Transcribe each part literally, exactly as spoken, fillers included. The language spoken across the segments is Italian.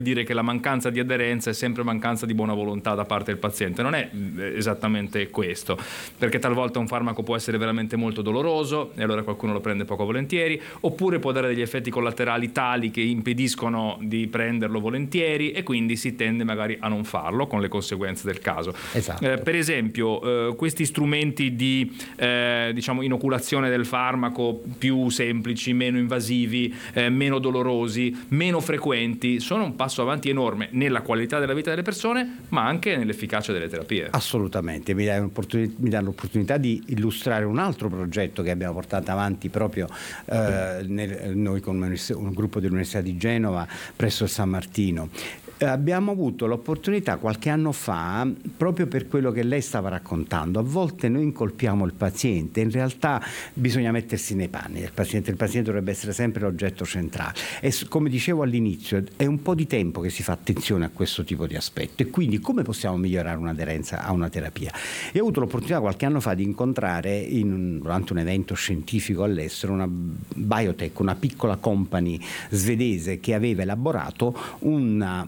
dire che la mancanza di aderenza è sempre mancanza di buona volontà da parte del paziente. Non è esattamente questo, perché talvolta un farmaco può essere veramente molto doloroso e allora qualcuno lo prende poco volentieri, oppure può dare degli effetti collaterali tali che impediscono di prenderlo volentieri e quindi si tende magari a non farlo, con le conseguenze del caso. Esatto. Eh, per esempio, eh, questi strumenti di eh, diciamo inoculazione del farmaco più semplici, meno invasivi, eh, meno dolorosi, meno frequenti, sono un passo avanti enorme nella qualità della vita delle persone, ma anche nell'efficacia delle terapie. Assolutamente, mi dà l'opportunità di illustrare un altro progetto che abbiamo portato avanti proprio eh, nel, noi con un gruppo dell'Università di Genova presso il San Martino. Abbiamo avuto l'opportunità qualche anno fa, proprio per quello che lei stava raccontando, a volte noi incolpiamo il paziente, in realtà bisogna mettersi nei panni del paziente, il paziente dovrebbe essere sempre l'oggetto centrale e, come dicevo all'inizio, è un po' di tempo che si fa attenzione a questo tipo di aspetto, e quindi come possiamo migliorare un'aderenza a una terapia? E ho avuto l'opportunità qualche anno fa di incontrare in, durante un evento scientifico all'estero una biotech, una piccola company svedese che aveva elaborato una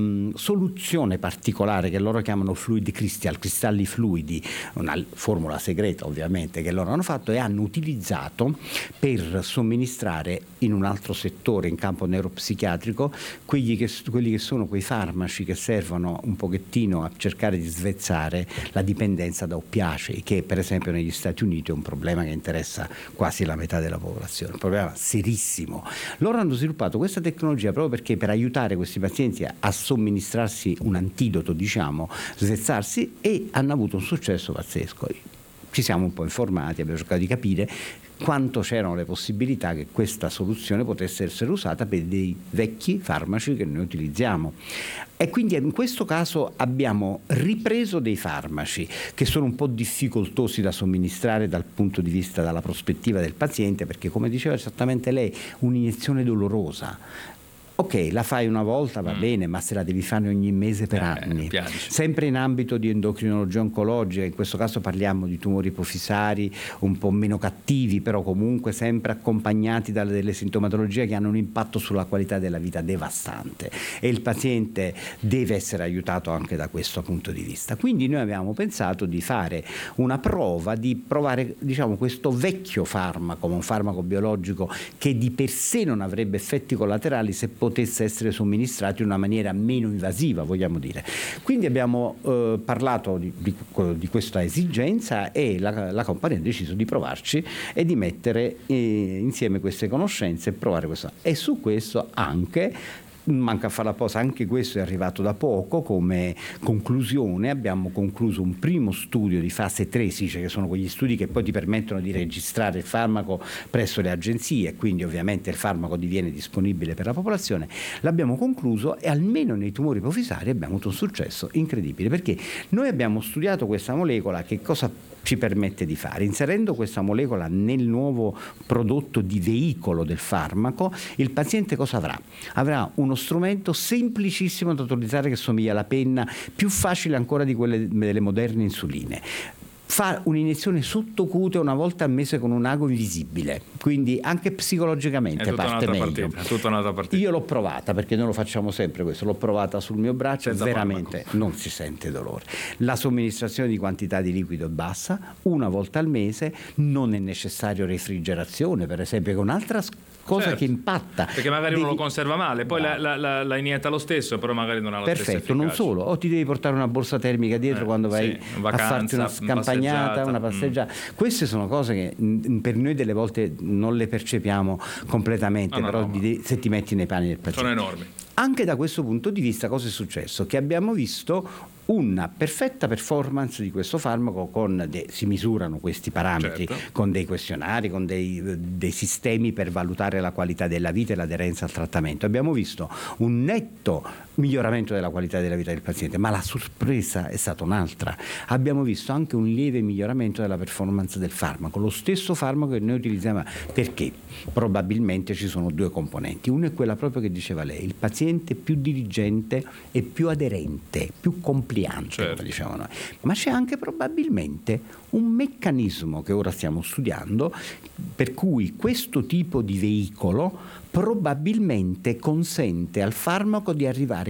soluzione particolare che loro chiamano fluid crystal, cristalli fluidi, una formula segreta ovviamente che loro hanno fatto e hanno utilizzato per somministrare in un altro settore, in campo neuropsichiatrico, quelli che, quelli che sono quei farmaci che servono un pochettino a cercare di svezzare la dipendenza da oppiacei, che per esempio negli Stati Uniti è un problema che interessa quasi la metà della popolazione, un problema serissimo. Loro hanno sviluppato questa tecnologia proprio perché per aiutare questi pazienti a somministrarsi un antidoto, diciamo, svezzarsi, e hanno avuto un successo pazzesco. Ci siamo un po' informati, abbiamo cercato di capire quanto c'erano le possibilità che questa soluzione potesse essere usata per dei vecchi farmaci che noi utilizziamo. E quindi in questo caso abbiamo ripreso dei farmaci che sono un po' difficoltosi da somministrare dal punto di vista dalla prospettiva del paziente, perché come diceva esattamente lei, un'iniezione dolorosa. Ok, la fai una volta, va mm. bene, ma se la devi fare ogni mese per eh, anni. Sempre in ambito di endocrinologia oncologica, in questo caso parliamo di tumori ipofisari un po' meno cattivi, però comunque sempre accompagnati da delle sintomatologie che hanno un impatto sulla qualità della vita devastante, e il paziente deve essere aiutato anche da questo punto di vista. Quindi noi abbiamo pensato di fare una prova, di provare, diciamo, questo vecchio farmaco, un farmaco biologico che di per sé non avrebbe effetti collaterali se potesse essere somministrato in una maniera meno invasiva, vogliamo dire. Quindi abbiamo eh, parlato di, di, di questa esigenza, e la, la compagnia ha deciso di provarci e di mettere eh, insieme queste conoscenze e provare questo. E su questo anche manca a fare la posa, anche questo è arrivato da poco come conclusione. Abbiamo concluso un primo studio di fase tre, si dice che sono quegli studi che poi ti permettono di registrare il farmaco presso le agenzie, quindi ovviamente il farmaco diviene disponibile per la popolazione. L'abbiamo concluso e almeno nei tumori ipofisari abbiamo avuto un successo incredibile, perché noi abbiamo studiato questa molecola, che cosa ci permette di fare. Inserendo questa molecola nel nuovo prodotto di veicolo del farmaco, il paziente cosa avrà? Avrà uno strumento semplicissimo da utilizzare che somiglia alla penna, più facile ancora di quelle delle moderne insuline. Fa un'iniezione sottocutea una volta al mese con un ago invisibile, quindi anche psicologicamente parte meglio. Partita, è tutta un'altra partita. Io l'ho provata, perché noi lo facciamo sempre questo, l'ho provata sul mio braccio e veramente farmaco. Non si sente dolore. La somministrazione di quantità di liquido è bassa, una volta al mese, non è necessario refrigerazione, per esempio, che è un'altra cosa certo, che impatta. Perché magari devi... uno lo conserva male, poi no. la, la, la inietta lo stesso, però magari non ha la Perfetto, stessa non solo, o ti devi portare una borsa termica dietro eh, quando vai sì, vacanza, a farti una scampagnata, una passeggiata. Mm. Queste sono cose che mh, per noi delle volte non le percepiamo completamente, no, no, però no, di, se ti metti nei panni del paziente. Sono enormi. Anche da questo punto di vista cosa è successo? Che abbiamo visto una perfetta performance di questo farmaco, con de, si misurano questi parametri certo. con dei questionari, con dei, dei sistemi per valutare la qualità della vita e l'aderenza al trattamento. Abbiamo visto un netto miglioramento della qualità della vita del paziente, ma la sorpresa è stata un'altra. Abbiamo visto anche un lieve miglioramento della performance del farmaco, lo stesso farmaco che noi utilizziamo. Perché? Probabilmente ci sono due componenti. Una è quella proprio che diceva lei: il paziente più diligente e più aderente, più compliante, certo. come diciamo noi. Ma c'è anche probabilmente un meccanismo che ora stiamo studiando, per cui questo tipo di veicolo probabilmente consente al farmaco di arrivare